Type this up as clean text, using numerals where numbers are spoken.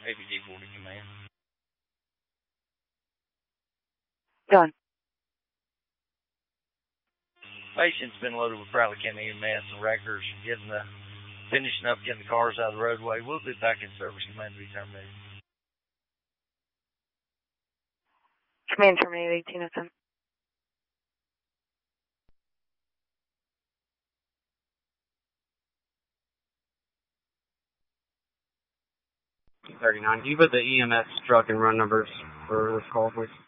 APG-40 command. Done. Patient's been loaded with Bradley County EMS and wreckers, finishing up getting the cars out of the roadway. We'll be back in service. Command to be terminated. Command terminated 1807. Can you put the EMS truck and run numbers for this call, please?